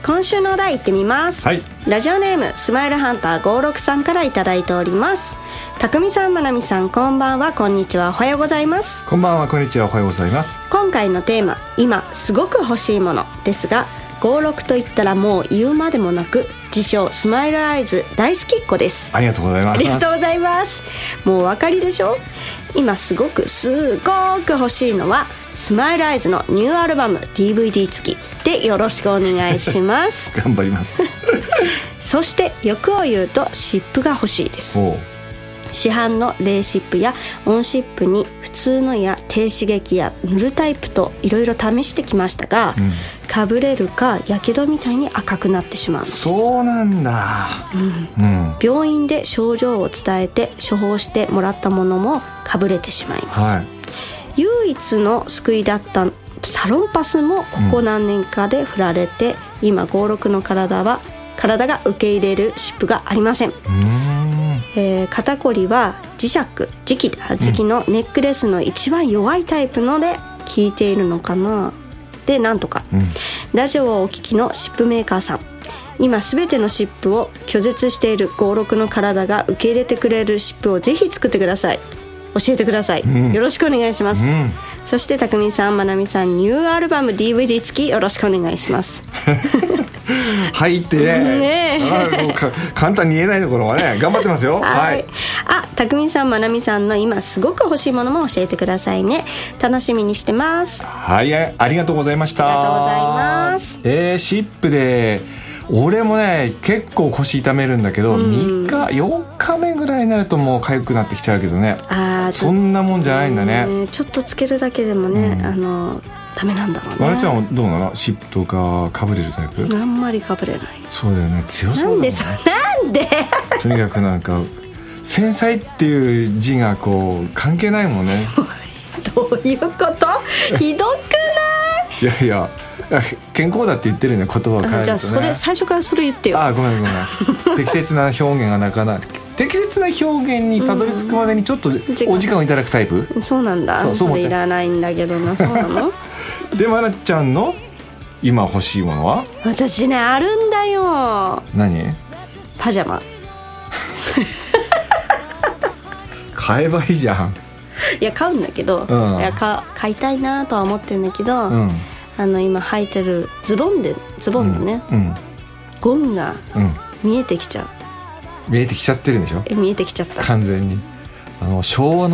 今週のお題いってみます、 はい、 ラジオネームスマイルハンター56さんからいただいております。たくみさん、まなみさん、こんばんは、こんにちは、おはようございます。 こんばんは、こんにちは、おはようございます。 今回のテーマ、今すごく欲しいものですが、56といったらもう言うまでもなく、自称スマイルアイズ大好きっ子です。 ありがとうございます。 ありがとうございます。もうお分かりでしょ。今すごく欲しいのはスマイルアイズのニューアルバム DVD 付きでよろしくお願いします頑張りますそして欲を言うと湿布が欲しいです。市販の冷湿布や温湿布に普通のや低刺激や塗るタイプといろいろ試してきましたが、かぶれるかやけどみたいに赤くなってしまうんです。 そうなんだ、 病院で症状を伝えて処方してもらったものもかぶれてしまいます、唯一の救いだったサロンパスもここ何年かで振られて、今56の体が受け入れる湿布がありません。肩こりは磁気のネックレスの一番弱いタイプので効いているのかな。でなんとか、ラジオをお聞きの湿布メーカーさん、今すべての湿布を拒絶している56の体が受け入れてくれる湿布をぜひ作ってください。教えてください、よろしくお願いします、そしてたくみさん、まなみさん、ニューアルバム DVD 付きよろしくお願いしますはいってね簡単に言えないところはね頑張ってますよはい、 たくみさん、まなみさんの今すごく欲しいものも教えてくださいね。楽しみにしてます。 はい、ありがとうございました。 ありがとうございます。 湿布で俺もね結構腰痛めるんだけど、3日4日目ぐらいになるともう痒くなってきちゃうけどね。そんなもんじゃないんだね。 ちょっとつけるだけでもね、ダメなんだろうね。 まなちゃんはどうなの？湿布とかかぶれるタイプ？ あんまりかぶれない。 そうだよね、強そうだもんね。 なんでとにかくなんか繊細っていう字がこう関係ないもんねどういうこと？ひどくない？ いや健康だって言ってるね、言葉を変えるとね。 じゃあそれ最初からそれ言ってよ。 ごめん適切な表現がなかなか適切な表現にたどり着くまでにちょっとお時間をいただくタイプ。 そうなんだ。それいらないんだけどな。そうなので、まなちゃんの今欲しいものは？ 私ね、あるんだよ。 何？ パジャマ買えばいいじゃん。 いや買うんだけど、買いたいなとは思ってるんだけど、今履いてるズボンでね、ゴムが見えてきちゃう。 見えてきちゃってるんでしょ？ 見えてきちゃった。 完全に昭和の